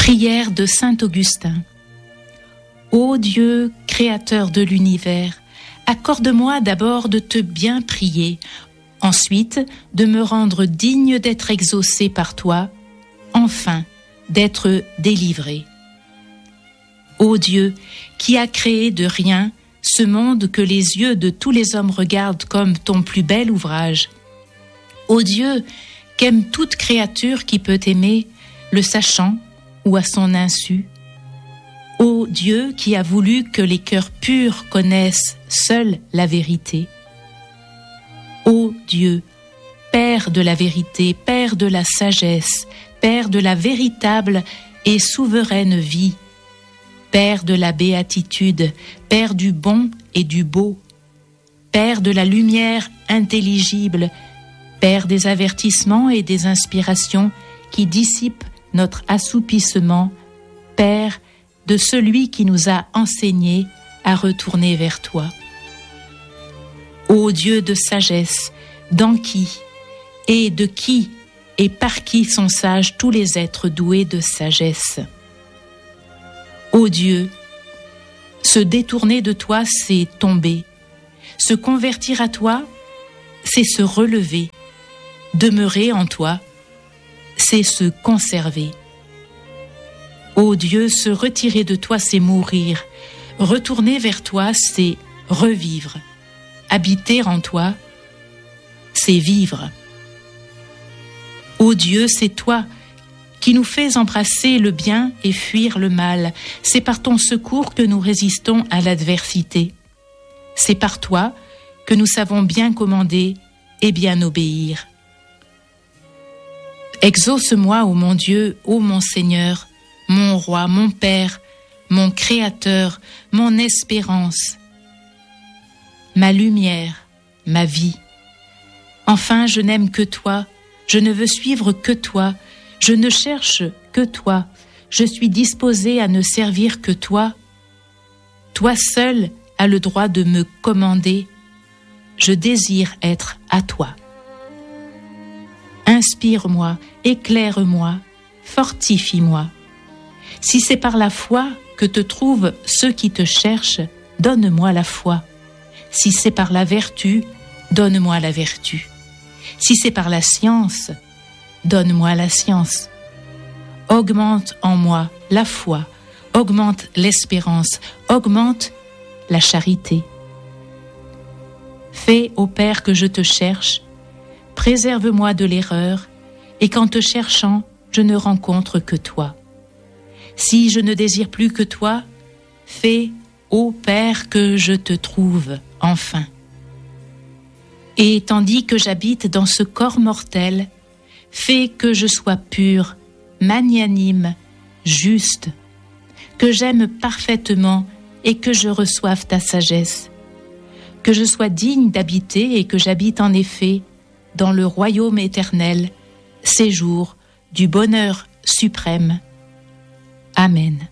Prière de saint Augustin. Ô Dieu, créateur de l'univers, accorde-moi d'abord de te bien prier, ensuite de me rendre digne d'être exaucé par toi, enfin d'être délivré. Ô Dieu, qui as créé de rien ce monde que les yeux de tous les hommes regardent comme ton plus bel ouvrage. Ô Dieu, qu'aime toute créature qui peut aimer, le sachant ou à son insu. Ô Dieu, qui a voulu que les cœurs purs connaissent seule la vérité. Ô Dieu, Père de la vérité, Père de la sagesse, Père de la véritable et souveraine vie, Père de la béatitude, Père du bon et du beau, Père de la lumière intelligible, Père des avertissements et des inspirations qui dissipent notre assoupissement, Père de celui qui nous a enseigné à retourner vers toi. Ô Dieu de sagesse, dans qui et de qui et par qui sont sages tous les êtres doués de sagesse. Ô Dieu, se détourner de toi, c'est tomber. Se convertir à toi, c'est se relever. Demeurer en toi, c'est se conserver. Ô Dieu, se retirer de toi, c'est mourir. Retourner vers toi, c'est revivre. Habiter en toi, c'est vivre. Ô Dieu, c'est toi qui nous fais embrasser le bien et fuir le mal. C'est par ton secours que nous résistons à l'adversité. C'est par toi que nous savons bien commander et bien obéir. Exauce-moi, ô mon Dieu, ô mon Seigneur, mon Roi, mon Père, mon Créateur, mon espérance, ma lumière, ma vie. Enfin, je n'aime que toi, je ne veux suivre que toi, je ne cherche que toi, je suis disposé à ne servir que toi. Toi seul as le droit de me commander, je désire être à toi. Inspire-moi, éclaire-moi, fortifie-moi. Si c'est par la foi que te trouvent ceux qui te cherchent, donne-moi la foi. Si c'est par la vertu, donne-moi la vertu. Si c'est par la science, donne-moi la science. Augmente en moi la foi, augmente l'espérance, augmente la charité. Fais, ô Père, que je te cherche, préserve-moi de l'erreur, et qu'en te cherchant, je ne rencontre que toi. Si je ne désire plus que toi, fais, ô Père, que je te trouve enfin. Et tandis que j'habite dans ce corps mortel, fais que je sois pur, magnanime, juste, que j'aime parfaitement et que je reçoive ta sagesse, que je sois digne d'habiter et que j'habite en effet dans le royaume éternel, séjour du bonheur suprême. Amen.